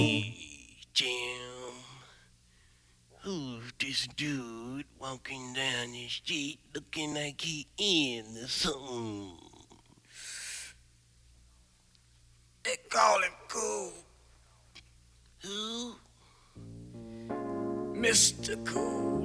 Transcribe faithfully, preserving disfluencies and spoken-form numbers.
Jim, who's this dude walking down the street looking like he in the something? They call him Cool, Who? mister Cool.